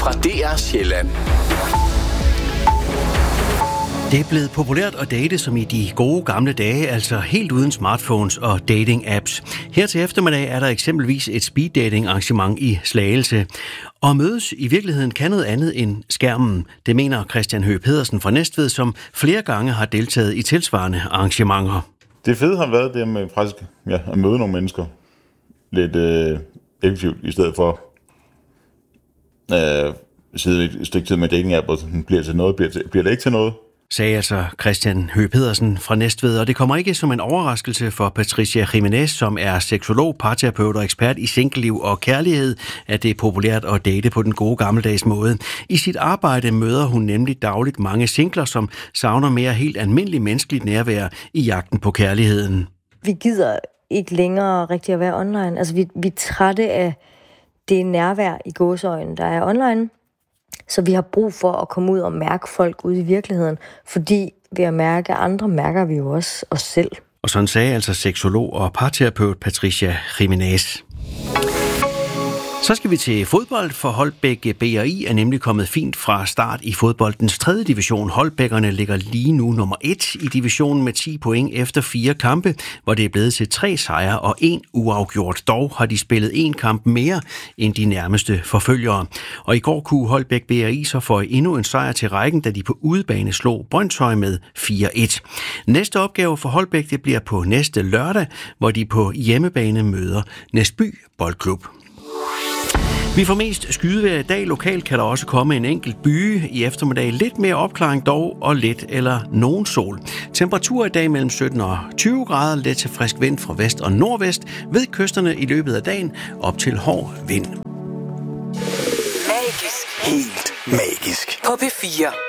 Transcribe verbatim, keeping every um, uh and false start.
fra D R Sjælland. Det er blevet populært at date som i de gode gamle dage, altså helt uden smartphones og dating-apps. Her til eftermiddag er der eksempelvis et speed-dating-arrangement i Slagelse. Og mødes i virkeligheden kan noget andet end skærmen. Det mener Christian Høgh Pedersen fra Næstved, som flere gange har deltaget i tilsvarende arrangementer. Det fede har været det med faktisk ja, at møde nogle mennesker lidt øh, effektivt, i stedet for at øh, sidde et stykke tid med dating-app, og bliver til noget, bliver, til, bliver det ikke til noget. Sagde altså Christian Høgh Pedersen fra Næstved, og det kommer ikke som en overraskelse for Patricia Jimenez, som er seksolog, parterapeut og ekspert i singleliv og kærlighed, at det er populært at date på den gode gammeldags måde. I sit arbejde møder hun nemlig dagligt mange singler, som savner mere helt almindelig menneskeligt nærvær i jagten på kærligheden. Vi gider ikke længere rigtig at være online. Altså, vi, vi er trætte af det nærvær i gåseøjne, der er online. Så vi har brug for at komme ud og mærke folk ude i virkeligheden, fordi ved at mærke andre, mærker vi jo også os selv. Og sådan sagde altså seksolog og parterapeut Patricia Jimenez. Så skal vi til fodbold, for Holbæk B og I er nemlig kommet fint fra start i fodboldens tredje division. Holbækkerne ligger lige nu nummer et i divisionen med ti point efter fire kampe, hvor det er blevet til tre sejre og en uafgjort. Dog har de spillet en kamp mere end de nærmeste forfølgere. Og i går kunne Holbæk B og I så få endnu en sejr til rækken, da de på udebane slog Brøndshøj med fire et. Næste opgave for Holbæk det bliver på næste lørdag, hvor de på hjemmebane møder Næsby Boldklub. Vi får mest skydevejr i dag. Lokalt kan der også komme en enkelt byge. I eftermiddag lidt mere opklaring dog, og lidt eller nogen sol. Temperatur i dag mellem sytten og tyve grader. Let til frisk vind fra vest og nordvest. Ved kysterne i løbet af dagen op til hård vind. Magisk. Helt magisk. På P fire.